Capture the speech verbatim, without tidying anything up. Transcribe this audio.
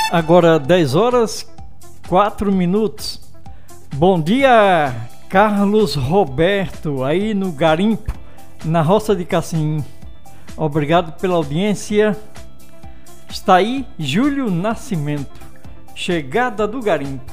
Agora dez horas, quatro minutos. Bom dia, Carlos Roberto, aí no garimpo, na Roça de Cassim. Obrigado pela audiência. Está aí Júlio Nascimento, Chegada do Garimpo.